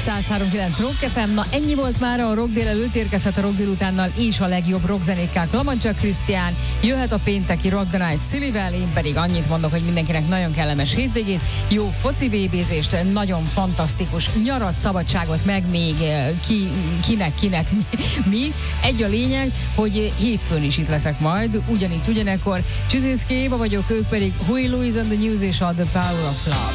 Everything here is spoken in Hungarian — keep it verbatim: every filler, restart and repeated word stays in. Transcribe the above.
száz három kilenc Rock ef em. Na ennyi volt már a Rock délelőtt, érkezhet a Rock délutánnal és a legjobb rockzenékkel Klamadzsa Krisztián, jöhet a pénteki Rock the Night Szilivel, én pedig annyit mondok, hogy mindenkinek nagyon kellemes hétvégét, jó foci vébézést, nagyon fantasztikus nyarat, szabadságot, meg még ki, kinek, kinek mi, mi. Egy a lényeg, hogy hétfőn is itt leszek majd, ugyanitt, ugyanekkor. Csizinszki Éva vagyok, ők pedig Huey Lewis and the News és a The Power of Love.